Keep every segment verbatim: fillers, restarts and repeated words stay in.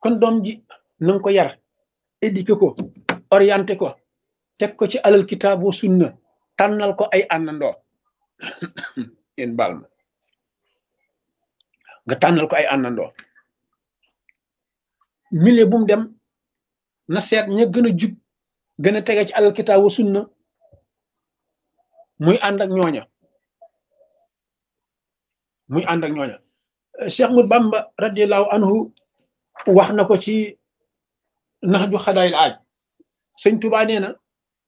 kon doom ji na nga ko yar éduqué ko orienté ko teg ko ci alal kitaabu sunna tànnal ko ay àndandoo yéen baal ma nga tànnal ko ay àndandoo milieu bu mu dem na seet ña gën a jub gën a tege ci alal kitaabu sunna muy ànd ak ñooña muy ànd ak ñooña Cheikh Ahmadou Bamba radiallahu anhu wax na ko ci nax ju xadaayil aaj sëñ Tuubaa nee na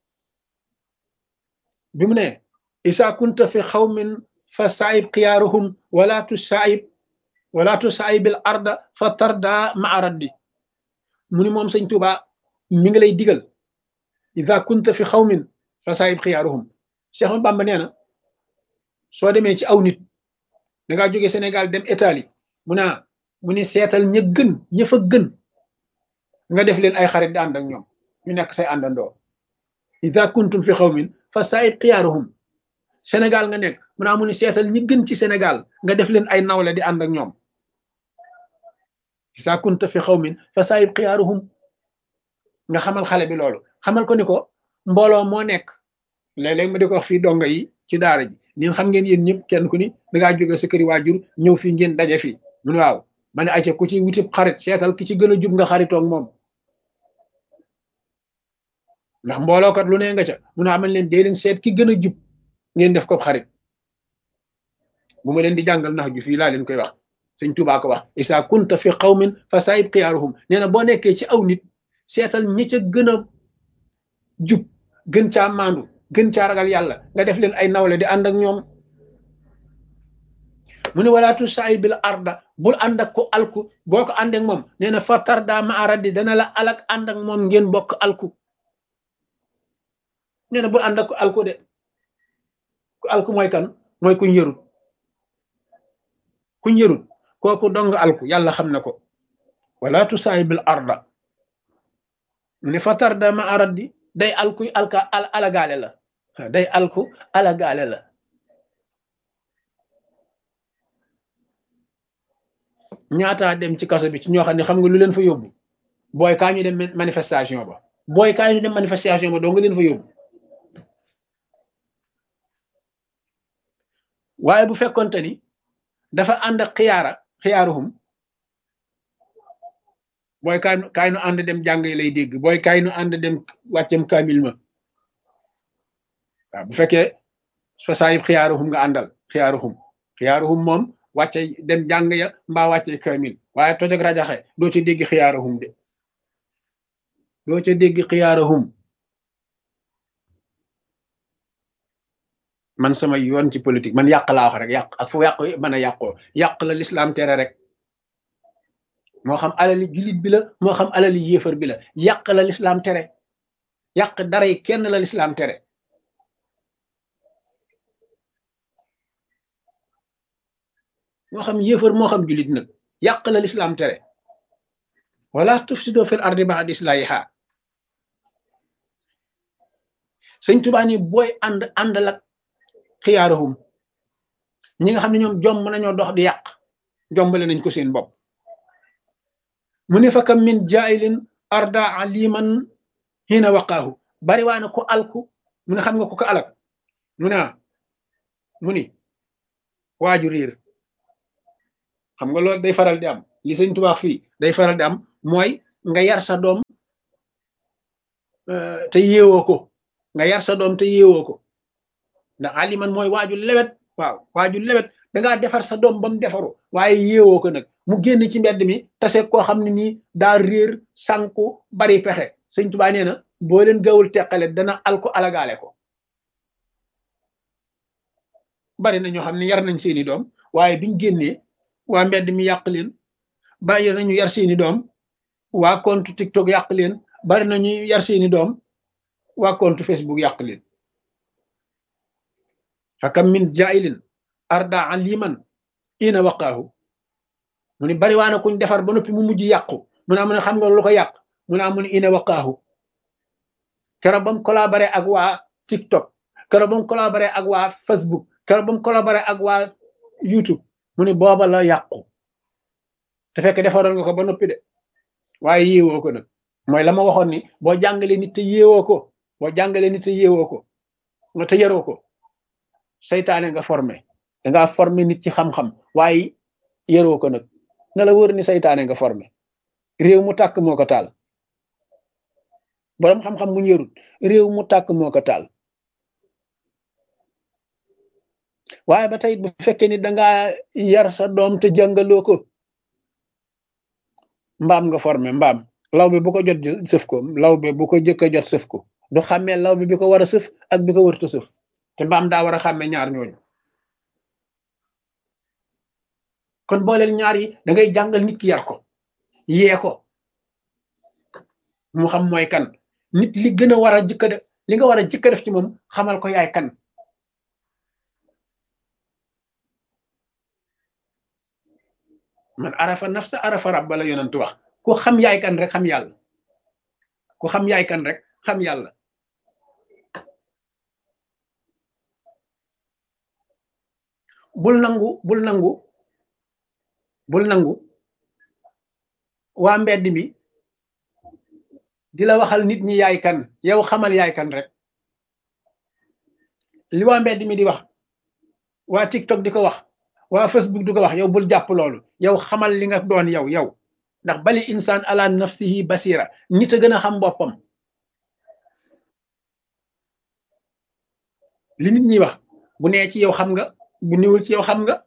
bi mu ne isa kunta fi xawmin fa saayib xiyaaruhum wala tu saayib wala tu saayibil arda fa tarda maa raddi mu ni moom sëñ Tuubaa mi ngi lay digal isa kunta fi xawmin fa saayib xiyaaruhum Cheikh Ahmadou Bamba nee na soo demee ci aw nit da ngaa jóge Sénégal dem Italie mu naa mu ni seetal ña gën ña fa gën nga def leen ay xarit di ànd ak ñoom ñu nekk say àndandoo ida kuntum fi xawmin fa saayib xiyaaruhum Sénégal nga nekk mu naa mu ni seetal ñi gën ci Sénégal nga def leen ay nawle di ànd ak ñoom ida kunta fi xawmin fa saayib xiyaaruhum nga xamal xale bi loolu xamal ko ni ko mbooloo moo nekk léeg-léeg ma di ko wax fii donga yi ci daara ji ñun xam ngeen yéen ñëpp kenn ku ni dangaa jóge sa këri waajur ñëw fii ngeen daje fii mun waaw ma ne ayca ku ci wutib xarit seetal ki ci gën a jub nga xaritoog moom ndax mboolookat lu ne nga ca mun a amal leen dee leen seet ki gën a jub ngeen def ko xarit bu ma leen di jàngal nax ju fii laa leen koy wax sëñ Tuubaa ko wax isa kunta fi qawmin fa saayib xiyaaruhum nee na boo nekkee ci aw nit seetal ñi ca gën a jub gën caa maandu gën caa ragal yàlla nga def leen ay nawle di ànd ak ñoom mu ne walaatu saayibil arda bul ànd ak ko alku boo ko ànd ak moom nee na fa tarda ma raddi dana la alak ànd ak moom ngeen bokk alku nee na bul ànd ak ko alku de ku alku mooy kan mooy kuñ yërut kuñ yërut kooku dong alku yàlla xam na ko walaatu saayibil arda mu ne fa tarda ma raddi day alku alka al alagaale la day alku alagaale la ñaataa dem ci kaso bi ci ñoo xam ne xam nga lu leen fa yóbbu booy kaa ñu dem manifestation ba booy kaa ñu dem manifestation ba doo nga leen fa yóbbu waaye bu fekkonte ni dafa ànd ak xiyaara xiyaaruhum booy kaay kaay nu ànd dem jàng lay dégg booy kaay nu ànd dem wàccem kaamil ma waaw bu fekkee fa saayib xiyaaruhum nga àndal xiyaaruhum xiyaaruhum moom wàcce dem jàng ya mbaa wàcce kaamil waaye toj ak rajaxe doo ca dégg xiyaaruhum de doo ca dégg xiyaaruhum man sama yoon ci politique man yàq laa wax rek yàq ak fu yàq mën a yàqoo yàq la lislaam tere rek moo xam alali julit bi la moo xam alali yéefar bi la yàq la lislaam tere yàq dara yi kenn la lislaam tere moo xam yéefar moo xam julit nag yàq la lislaam tere wala tufsido fil ardi ba'da islahiha sëñ Tuubaa ni booy ànd àndal ak xiyaaruhum ñi nga xam ne ñoom jomb nañoo dox di yàq jombale nañ ko seen bopp mu ne fa kam min jaayilin arda aliman hina waqaahu bari waa na ko alku mu ne xam nga ko ko alak mu ne mu ni waaju riir xam nga loolu day faral di am li sëñ Tuubaa fii day faral di am mooy nga yar sa doom te yeewoo ko nga yar sa doom te yeewoo ko ndax aliman mooy waaju lewet waaw waaju lewet dangaa defar sa doom ba mu defaru waaye yeewoo ko nag mu génn ci mbedd mi tase koo xam ne nii daa réer sànku bari pexe sëñ Tuubaa nee na boo leen gawul teqale dana alko alagaale ko bari na ñoo xam ne yar nañ seeni doom waaye biñ génnee waa mbedd mi yàq leen bari nañu yar seeni doom waa compte TikTok yàq leen bari nañu yar seeni doom waa compte Facebook yàq leen fakam min jailin arda aliman ina waqaahu mu ni bari waa na kuñ defar ba noppi mu mujj yàqu mu ne am ne xam nga lu ko yàq mu ne amu ne ina waqaahu keroog ba mu collaboré ak waa TikTok keroog ba mu collaboré ak waa Facebook keroog ba mu collaboré ak waa YouTube mu ne booba la yàqu te fekk defaroon nga ko ba noppi de waaye yéewoo ko nag mooy la ma waxoon ni boo jàngalee nit te yéewoo ko boo jàngalee nit te yéewoo ko nga te yaroo ko seytaane nga formé dangaa formé nit ci xam-xam waaye yaroo ko nag na la wër ni seytaane nga formé réew mu tàkk moo ko taal boroom xam-xam mu yarut réew mu tàkk moo ko taal waaye ba tey bu fekkee ni dangaa yar sa doom te jàngaloo ko mbaam nga formé mbaam law bi bu ko jot sëf ko law bi bu ko jëkk a jot sëf ko du xàmmee law bi bi ko war a sëf ak bi ko wërta sëf te mbaam daa war a xàmmee ñaar ñooñu kon booleel ñaar yi da ngay jàngal nit ki yar ko yee ko mu xam mooy kan nit li gën a war a jëkk a def li nga war a jëkk a def ci moom xamal ko yaay kan man arafa nafsa arafa rabba la yonent wax ku xam yaay kan rek xam yàlla ku xam yaay kan rek xam yàlla bul nangu bul nangu bul nangu waa mbedd mi di la waxal nit ñi yaay kan yow xamal yaay kan rek li waa mbedd mi di wax waa TikTok di ko wax waa Facebook di ko wax yow bul jàpp loolu yow xamal li nga doon yow yow ndax bali insaan ala nafsihi basira nit a gën a xam boppam li nit ñi wax bu nee ci yow xam nga bu niwul ci yow xam nga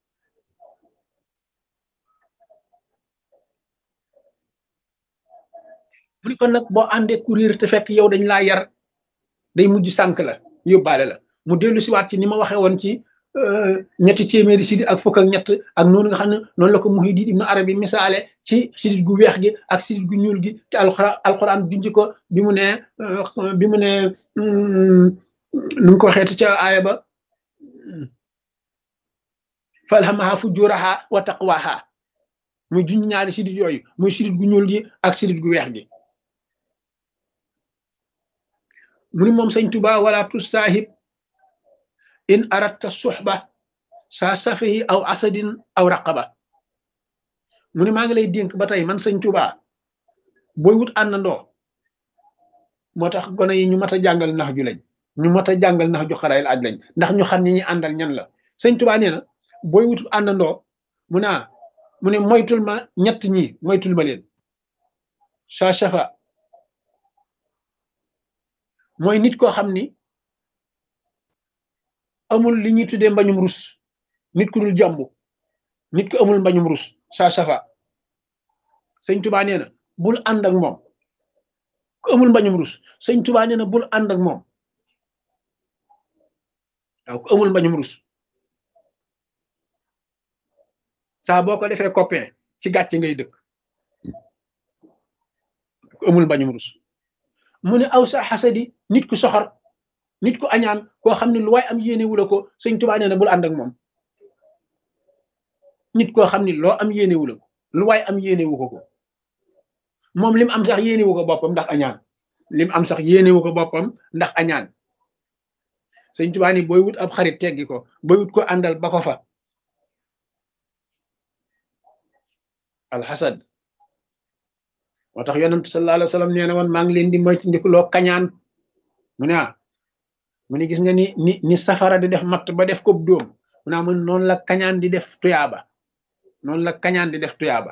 mu ni kon nag boo àndee courir te fekk yow dañ laa yar day mujj sànk la yóbbaale la mu dellu siwaat ci ni ma waxee woon ci ñetti téeméeri sidit ak fukk ak ñett ak noonu nga xam ne noonu la ko Muhyiddin Ibn Arabi misaale ci sidit gu weex gi ak sidit gu ñuul gi te alxuraan alxuraan junj ko bi mu ne bi mu ne nu mu ko waxeeti ca aaya ba falhamaha fujuraha wa taqwaha muy junj ñaari sidit yooyu muy sidit gu ñuul gi ak sidit gu weex gi mu ni moom sëñ Tuba wala tusaahib in aratta suxba saa safihi aw asadin aw raqaba mu ni maa ngi lay dénk ba tey man sëñ Tuba booy wut àndandoo moo tax gone yi ñu mat a jàngal nax ju lañ ñu mat a jàngal nax ju xarayil aj lañ ndax ñu xam ni ñi àndal ñan la sëñ Tuba nee na booy wut àndandoo mu ne mu ne moytul ma ñett ñi moytul ma leen saa safa mooy nit koo xam ni amul li ñuy tuddee mbañum rus nit ku dul jomb nit ku amul mbañum rus saa safa sëñ Tuba nee na bul ànd ak moom ku amul mbañum rus sëñ Tuba nee na bul ànd ak moom waaw ku amul mbañum rus saa boo ko defee copain ci gàcce ngay dëkk ku amul mbañum rus mu ne aw sa xasadi nit ku soxor nit ku añaan koo xam ne lu waay am yéene wula ko sëñ Tuba nee na bul ànd ak moom nit koo xam ne loo am yéene wula ko lu waay am yéene wu ko ko moom lim am sax yéene wu ko boppam ndax añaan lim am sax yéene wu ko boppam ndax añaan sëñ Tuba ni booy wut ab xarit teggi ko booy wut ko àndal ba ko fa alxasad moo tax yonent sallallahu alayhi wa sallam nee na woon maa ngi leen di moytandikuloo kañaan mu ne ah mu ne gis nga ni ni ni safara di def matt ba def ko dóom mu ne mun noonu la kañaan di def tuyaaba noonu la kañaan di def tuyaaba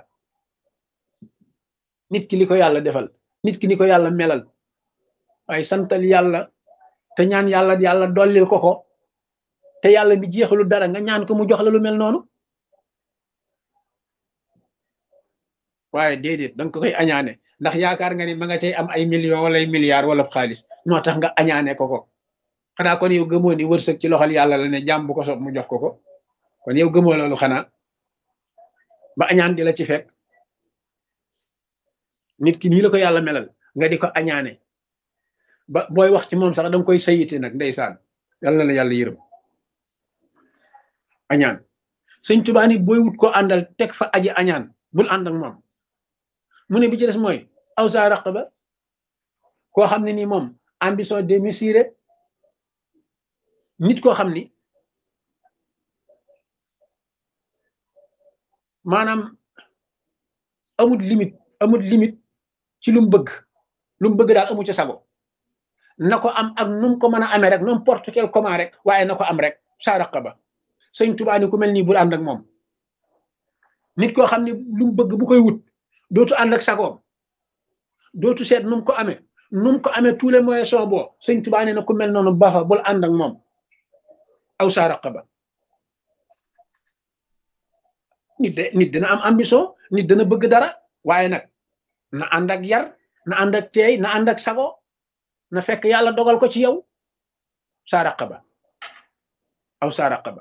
nit ki li ko yàlla defal nit ki ni ko yàlla melal waaye santal yàlla te ñaan yàlla yàlla dollil ko ko te yàlla mi jeexalu dara nga ñaan ko mu jox la lu mel noonu waaye déedéet danga ko koy añaane ndax yaakaar nga ni ma nga cay am ay millions wala ay milliards wala xaalis moo tax nga añaane ko ko xanaa kon yow gëmoo ni wërsëg ci loxol yàlla la ne jàmm bu ko soog mu jox ko ko kon yow gëmoo loolu xanaa ba añaan di la ci fekk nit ki nii la ko yàlla melal nga di ko añaane ba booy wax ci moom sax danga koy sayite nag ndeysaan yàlla na la yàlla yërëm añaan sëñ Tuubaa ni booy wut ko àndal teg fa aji añaan bul ànd ak moom mu ne bi ci des mooy aw sa raqaba koo xam ne nii moom ambition démesurée nit koo xam ni maanaam amul limite amul limite ci lu mu bëgg lu mu bëgg daal amu ci sago na ko am ak nu mu ko mën a amee rek n'importe quel comment rek waaye na ko am rek saa raqaba sëñ Tuubaa ni ku mel nii bul ànd ak moom nit koo xam ne lu mu bëgg bu koy wut dootu ànd ak sagoom dootu seet nu mu ko amee nu mu ko amee tous les moyens sont bons sëñ Tuubaa nee na ku mel noonu baaxa bul ànd ak moom aw saa raqaba nit de nit dina am ambition nit dana bëgg dara waaye nag na ànd ak yar na ànd ak teey na ànd ak sago na fekk yàlla dogal ko ci yow saa raqaba aw saa raqaba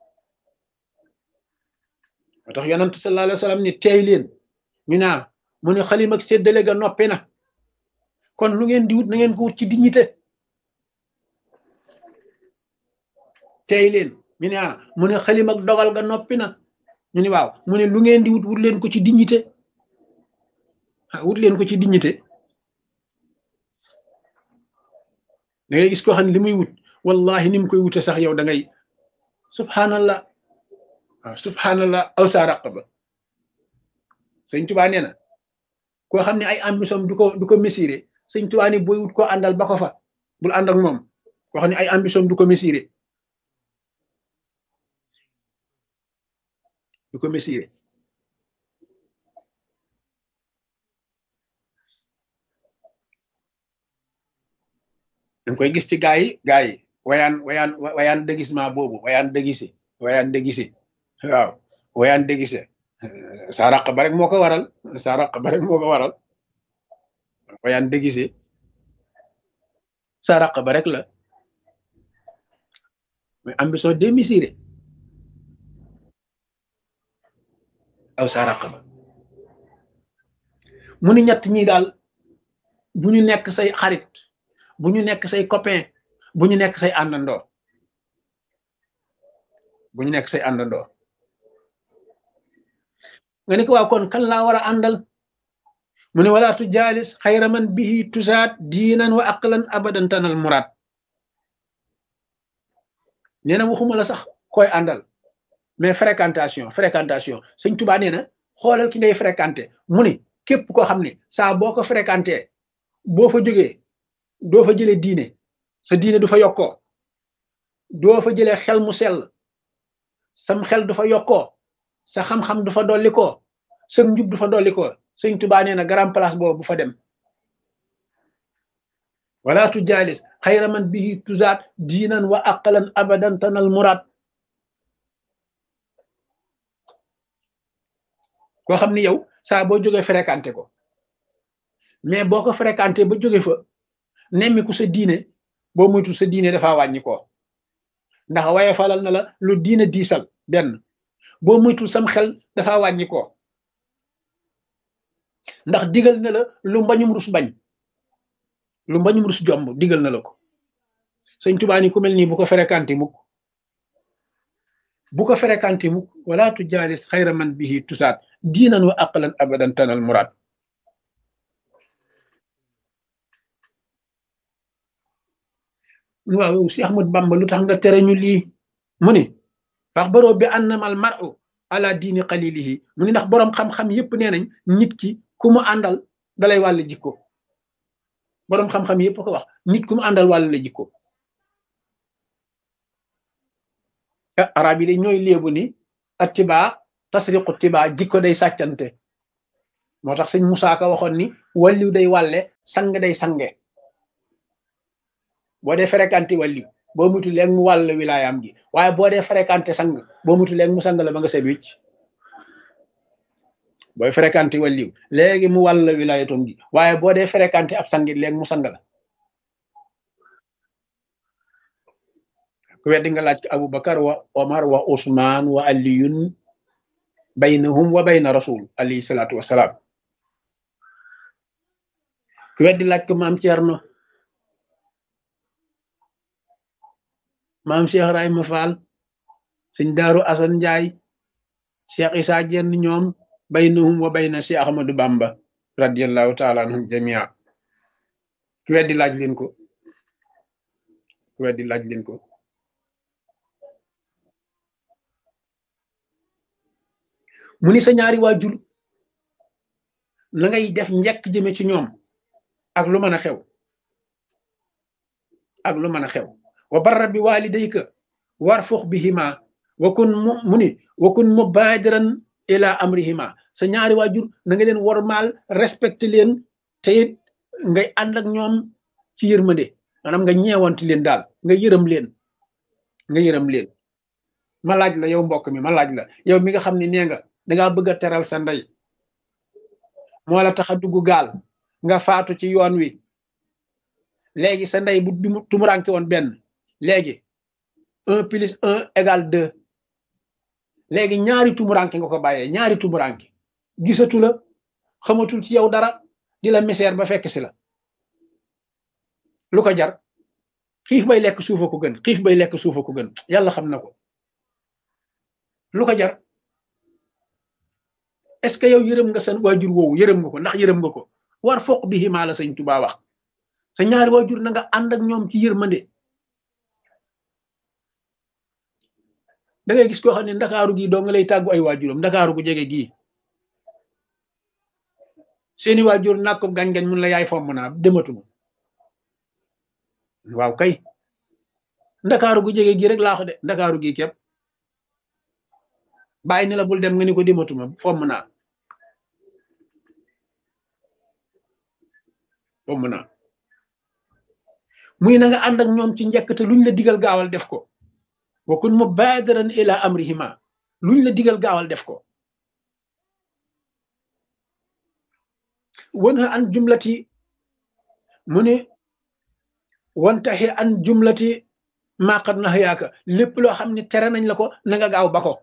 moo tax yonent sallallahu alayhi wa sallam ni teey leen ñu naa mu ne xalim ak séddale ga noppi na kon lu ngeen di wut na ngeen ko wut ci dignité teey leen ñu ne ah mu ne xalim ak dogal ga noppi na ñu ni waaw mu ne lu ngeen di wut wut leen ko ci dignité ah wut leen ko ci dignité da ngay gis koo xam ne li muy wut wallahi ni mu koy wute sax yow da ngay subhanallah waaw subhanallah aw saa raqaba sëñ Tuubaa nee na koo xam ne ay ambition du ko du ko mesuré sëñ Tuubaa ni booy wut koo àndal ba ko fa bul ànd ak moom koo xam ne ay ambition du ko mesuré du ko mesuré danga koy gis ci gaa yi gaa yi wayaan wayaan wayaan déguisement boobu wayaan déguisé wayaan déguisé waaw wayaan déguisé saa raqaba rek moo ko waral saa raqaba rek moo ko waral wayaan déguisé saa raqaba rek la mais ambition démesurée aw saa raqaba mu ni ñett ñi daal bu ñu nekk say xarit bu ñu nekk say copain bu ñu nekk say àndandoo bu ñu nekk say àndandoo nga ni ko waaw kon kan laa war a àndal mu ne wala tu jaalis xayra man bihi tusaat diinan wa aqlan abadan tanal muraad nee na waxuma la sax koy àndal mais fréquentation fréquentation sëñ Tuubaa nee na xoolal ki ngay fréquenté mu ne képp koo xam ne saa boo ko fréquenté boo fa jógee doo fa jëlee diine sa diine du fa yokkoo doo fa jëlee xel mu sell sam xel du fa yokkoo sa xam-xam du fa dollikoo sa njub du fa dollikoo sëñ Tuubaa nee na grand place boobu bu fa dem wala tu jaalis xayra man bihi tuzaat diinan wa aqalan abadan tanal muraad koo xam ni yow saa boo jógee fréquenté ko mais boo ko fréquenté ba jóge fa nemmiku sa diine boo moytu sa diine dafa wàññi ko ndax waaye falal na la lu diine diisal benn boo moytul sam xel dafa wàññi ko ndax digal na la lu mbañum rus bañ lu mbañum rus jomb digal na la ko sëñ Tuubaa ni ku mel nii bu ko fréquenté mukk bu ko fréquenté mukk wala tu jaalis xayra man bihi tusaat diinan wa aqlan abadan tanal muraad waaw si Ahmad Bamba lu tax nga tere ñu lii mu ni fax baroo bi annamal mar'u ala diini qalilihi mu ni ndax boroom xam-xam yépp nee nañ nit ki ku mu àndal dalay wàll jikko boroom xam-xam yépp ko wax nit ku mu àndal wàll la jikko arab yi de ñooy léebu ni attibaa tasriqu tibaa jikko day sàccante moo tax sëñ Musaa Ka waxoon ni wàlliw day wàlle sang day sange boo dee fréquenté wàlliw boo mutu léegi mu wàll wilaayam gi waaye boo dee fréquenté sang boo mutu léegi mu sang la ba nga set wicc booy fréquenté wàlliw léegi mu wàll wilaayatom gi waaye boo dee fréquenté ab sangit léegi mu sang la ku weddi nga laaj ko Abubakar wa Omar wa Usmaan wa Aliyun baynahum wa bayna rasul alayhi salaatu wasalaam ku weddi laaj ko maam Cerno maam Cheikh Ibrahima Fall sëñ Daaru Asan Njaay Cheikh Isaa Jenn ñoom baynahum wa bayna Cheikh Ahmadou Bamba radiyallahu taala anhum jamia ku weddi laaj leen ko ku weddi laaj leen ko mu ni sa ñaari waajur na ngay def njekk jëme ci ñoom ak lu mën a xew ak lu mën a xew wa barra bi walidayka warfuq bihima wa kun mu mu ni wa kun mubadiran ila amrihima sa ñaari waajur na nga leen wormaal respecté leen te it ngay ànd ak ñoom ci yërmande maanaam nga ñeewanti leen daal nga yërëm leen nga yërëm leen ma laaj la yow mbokk mi ma laaj la yow mi nga xam ne nee nga dangaa bëgg a teral sa ndey moo la tax a dugg gaal nga faatu ci yoon wi léegi sa ndey bu tumuranke woon benn léegi un plus un égale deux léegi ñaari tumuranke nga ko bàyyee ñaari tumuranke gisatu la xamatul ci yow dara di la misère ba fekk si la lu ko jar xiif bay lekk suufa ko gën xiif bay lekk suufa ko gën yàlla xam na ko lu ko jar est-ce que yow yërëm nga sa waajur woowu yërëm nga ko ndax yërëm nga ko war foq bi ximaa la sëñ Tuubaa wax sa ñaari waajur na nga ànd ak ñoom ci yërmande da ngay gis koo xam ne ndakaaru gii doo nga lay tàggu ay waajuram ndakaaru gu jege gii seeni waajur nàkk ko gañ-gañ mun la yaay fomm naa dematuma waaw kay ndakaaru gu jege gii rek laa ko de ndakaaru gii képp bàyyi ni la bul dem nga ni ko dematuma fomm naa fomm naa muy na nga ànd ak ñoom ci njëkk te luñ la digal gaawal def ko wa kun mubadiran ila amrihima luñ la digal gaawal def ko wanha an jumlati mu ne wantaxi an jumlati maa qad nahayaaka lépp loo xam ne tere nañ la ko na nga gaaw ba ko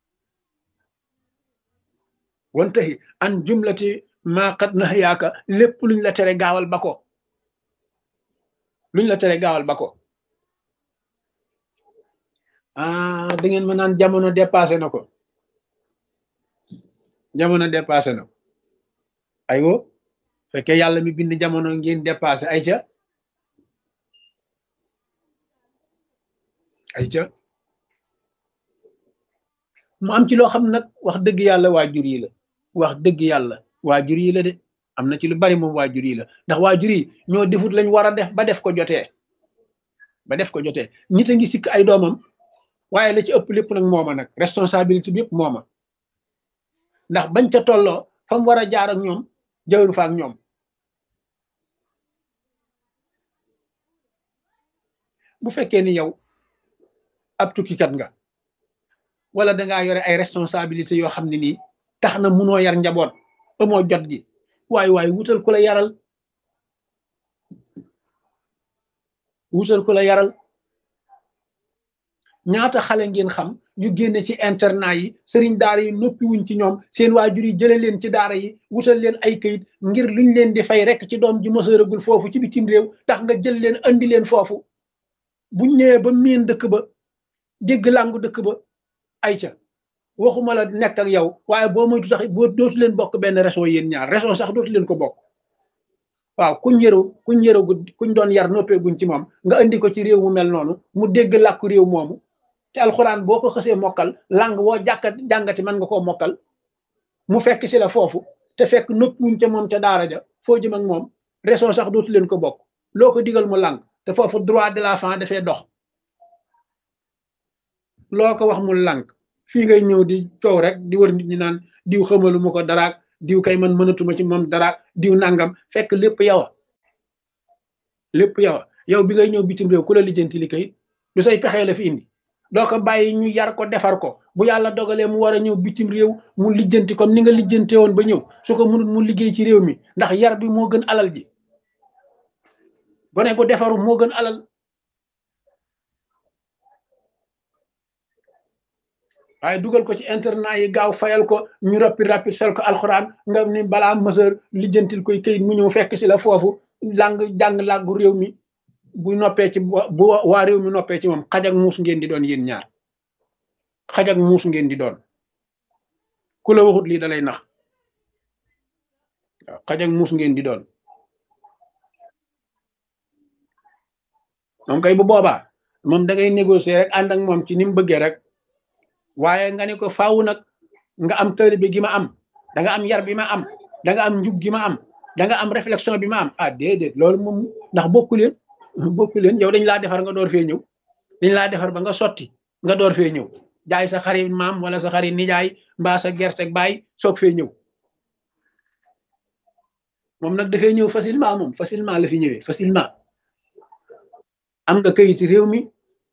wantaxi an jumlati maa qad nahayaaka lépp luñ la tere gaawal ba ko luñ la tere gaawal ba ko ah da ngeen ma naan jamono dépassé na ko jamono dépassé na ko aywo fekkee yàlla mi bind jamono ngeen dépassé ay ca ay ca mu am ci loo xam nag wax dëgg yàlla waajur yi la wax dëgg yàlla waajur yi la de am na ci lu bari moom waajur yi la ndax waajur yi ñoo defut lañ war a def ba def ko jotee ba def ko jotee nit a ngi sikk ay doomam waaye la ci ëpp lépp nag mooma nag responsabilité bi yëpp mooma ndax bañ ca tolloo fa mu war a jaar ak ñoom jawru fa ak ñoom bu fekkee ni yow ab tukkikat nga wala dangaa yore ay responsabilité yoo xam ne nii tax na munoo yar njaboot amoo jot gi waaye waaye wutal ku la yaral wutal ku la yaral ñaata xale ngeen xam yu génne ci internat yi sëriñ daara yi noppi wuñ ci ñoom seen waajur yi jële leen ci daara yi wutal leen ay kayit ngir luñ leen di fay rek ci doom ji mësëragul foofu ci bitim réew tax nga jël leen andi leen foofu buñ ñëwee ba miin dëkk ba dégg làngu dëkk ba ay ca waxuma la nekk ak yow waaye boo moytu sax boo dootu leen bokk benn région yéen ñaar région sax dootu leen ko bokk waaw kuñ yëru kuñ yëragu kuñ doon yar noppeeguñ ci moom nga andi ko ci réew mu mel noonu mu dégg làkku réew moomu te alxuraan boo ko xësee mokkal lang woo jàkkat jàngati mën nga koo mokkal mu fekk si la foofu te fekk noppuñ ca moom ca daara ja foo jëm ak moom région sax dootu leen ko bokk loo ko digal mu lang te foofu droit de l'enfant dafay dox loo ko wax mu lang fii ngay ñëw di coow rek di wër nit ñi naan diw xamalu ma ko daraak diw kay man mënatuma ci moom daraak diw nangam fekk lépp yow a lépp yow a yow bi ngay ñëw bitim réew ku la lijjanti li kayit du say pexee la fi indi doo ko bàyyi ñu yar ko defar ko bu yàlla dogalee mu war a ñëw bitim réew mu lijjanti comme ni nga lijjante woon ba ñëw su ko mënut mu liggéey ci réew mi ndax yar bi moo gën alal ji gone gu defaru moo gën alal waaye dugal ko ci internat yi gaaw fayal ko ñu rappi rappi sel ko alxuraan nga ni balaa mësër lijjantil koy këyit mu ñëw fekk si la foofu lang jàng làggu réew mi bu noppee ci bu waa réew mi noppee ci moom xaj ak muus ngeen di doon yéen ñaar xaj ak muus ngeen di doon ku la waxut lii dalay nax waaw xaj ak muus ngeen di doon moom kay bu boobaa moom da ngay négocier rek ànd ak moom ci ni mu bëggee rek waaye nga ne ko faaw nag nga am taalibe gi ma am da nga am yar bi ma am da nga am njub gi ma am da nga am réflexion bi ma am ah déedéet loolu moom ndax bokku leen bokku leen yow dañ laa defar nga door fee ñëw dañ laa defar ba nga sotti nga door fee ñëw jaay sa xari maam wala sa xari nijaay mbaa sa gerte baay soog fee ñëw moom nag dafay ñëw facilement moom facilement la fi ñëwee facilement am nga kayiti réew mi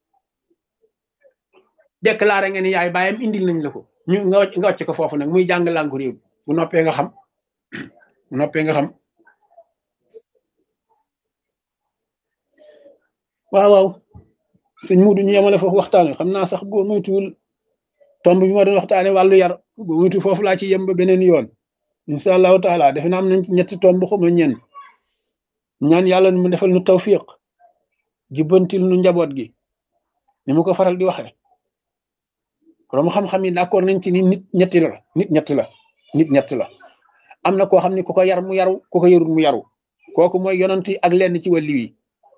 déclaré nga ni yaay baayam indil nañ la ko ñu nga nga wàcc ko foofu nag muy jàng làngu réew bu noppee nga xam bu noppee nga xam waaw waaw sëñ Muudu ñu yemale foofu waxtaane xam naa sax boo moytuwul tomb bi ma doon waxtaane wàllu yar boo moytu foofu laa ci yem ba beneen yoon incha allahu taala defe naa am nañ ci ñetti tomb xuma ñeen ñaan yàlla mu defal nu tawfiq jubbantil nu njaboot gi ni mu ko faral di waxe borom xam-xam yi d'accord nañ ci ni nit ñetti la nit ñett la nit ñett la am na koo xam ne ku ko yar mu yaru ku ko yarul mu yaru kooku mooy yonent yi ak lenn ci wàlli wi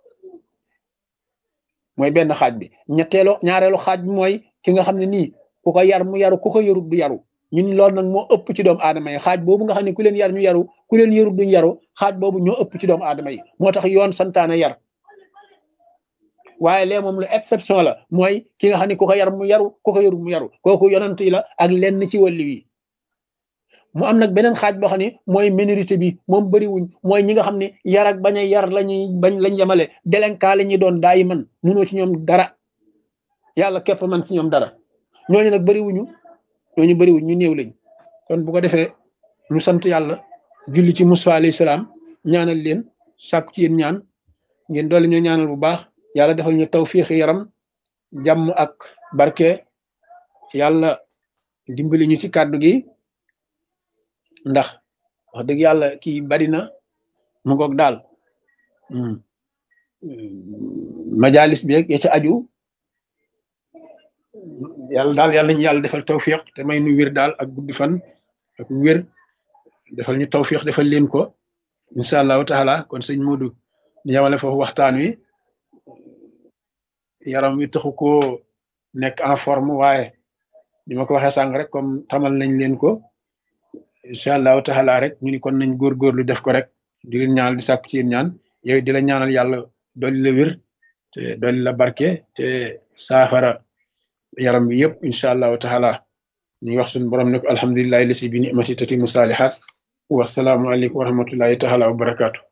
mooy benn xaaj bi ñetteelu ñaareelu xaaj bi mooy ki nga xam ne nii ku ko yar mu yaru ku ko yarul du yaru ñun loolu nag moo ëpp ci doomu aadama yi xaaj boobu nga xam ne ku leen yar ñu yaru ku leen yarul duñ yaru xaaj boobu ñoo ëpp ci doomu aadama yi moo tax yoon santaane yar waaye lee moom lu exception la mooy ki nga xam ne ku ko yar mu yaru ku ko yarul mu yaru kooku yonent yi la ak lenn ci wàlli wi mu am nag beneen xaaj boo xam ne mooy minorité bi moom bëriwuñ mooy ñi nga xam ne yar ak bañ a yar lañuy bañ lañ yemale délinquant la ñuy doon daayi man munoo ci ñoom dara yàlla képp man ci ñoom dara ñooñu nag bëriwuñu ñooñu bëriwuñ ñu néew lañ kon bu ko defee ñu sant yàlla julli ci Musaa alayhi salaam ñaanal leen sàkku ci yéen ñaan ngeen doole ñu ñaanal bu baax yàlla defal ñu tawfiixi yaram jàmm ak barke yàlla dimbali ñu ci kàddu gi ndax wax dëgg yàlla kii bari na mu ngoog daal majalis bi ya ca aju yàlla daal yàlla ñu yàlla defal tawfiq te may nu wér daal ak guddi fan ak wér defal ñu tawfiq defal leen ko incha allahu taala kon sëñ Modou ñu yamale foofu waxtaan wi yaram wi taxu ko nekk en forme waaye ni ma ko waxee sànq rek comme tamal nañ leen ko incha allahu taala rek ñu ni kon nañ góorgóorlu def ko rek di leen ñaanal di sàkku ci yéen ñaan yow di la ñaanal yàlla dolli la wér te dolli la barke te saafara yaram bi yëpp incha allahu taala ñu wax suñu borom ne ko alhamdulillahi lasi bi ni'mati tatimu salihat wasalaamu aleykum wa rahmatullahi taala wa barakaatu